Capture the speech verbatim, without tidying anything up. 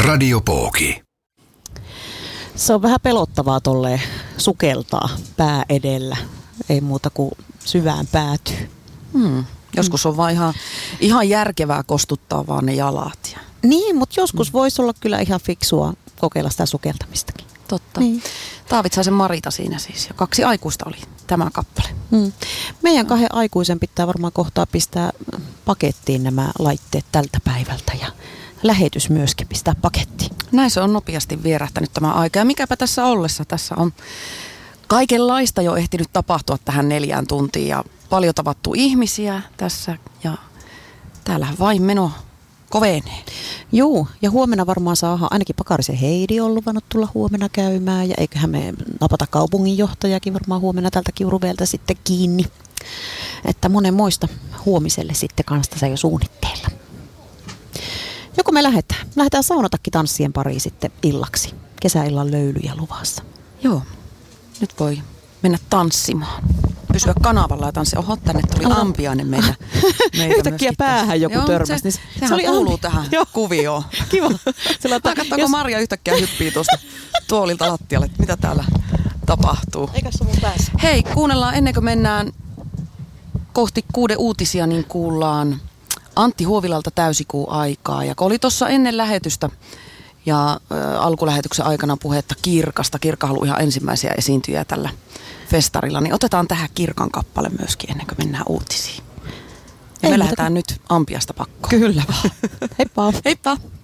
Radiopooki. Se on vähän pelottavaa tolleen sukeltaa pää edellä. Ei muuta kuin syvään päätyy. Hmm. Joskus on vaan ihan, ihan järkevää kostuttaa vaan ne jalat. Ja... Niin, mutta joskus hmm. voisi olla kyllä ihan fiksua kokeilla sitä sukeltamistakin. Totta. Niin. Taavitsaisen Marita siinä siis. Ja kaksi aikuista oli tämä kappale. Hmm. Meidän kahden aikuisen pitää varmaan kohtaa pistää pakettiin nämä laitteet tältä päivältä ja lähetys myöskin pistää pakettiin. Näin se on nopeasti vierähtänyt tämä aika. Ja mikäpä tässä ollessa? Tässä on kaikenlaista jo ehtinyt tapahtua tähän neljään tuntiin ja paljon tavattu ihmisiä tässä ja täällähän vain meno kovenee. Joo, ja huomenna varmaan saadaan, ainakin Pakarisen Heidi on luvannut tulla huomenna käymään ja eiköhän me napata kaupunginjohtajakin varmaan huomenna tältä Kiuruveeltä sitten kiinni. Että monen muista huomiselle sitten kanssa se jo suunnitteilla. Joko me lähdetään? Lähdetään saunatakki tanssien pariin sitten illaksi. Kesäillan löylyjä luvassa. Joo, nyt voi mennä tanssimaan. Pysyä kanavalla ja tanssia. Oho, tänne tuli Oho. ampiainen meitä. meitä Yhtäkkiä päähän joku Joo, törmäsi. Se, niin sehän se oli kuuluu ampi. Tähän Joo. kuvioon. Kiva. Katsotaanko jos... Marja yhtäkkiä hyppii tuosta tuolilta lattialle, että mitä täällä tapahtuu. Eikä se mun päässä. Hei, kuunnellaan ennen kuin mennään kohti kuuden uutisia, niin kuullaan Antti Huovilalta täysikuu aikaa. Ja kun oli tuossa ennen lähetystä ja ä, alkulähetyksen aikana puhetta Kirkasta, Kirkka haluaa ihan ensimmäisiä esiintyjiä tällä festarilla, niin otetaan tähän Kirkan kappale myöskin ennen kuin mennään uutisiin. Ja Ei me lähdetään kun... nyt ampiasta pakkoon. Kyllä vaan. Heippa. Heippa.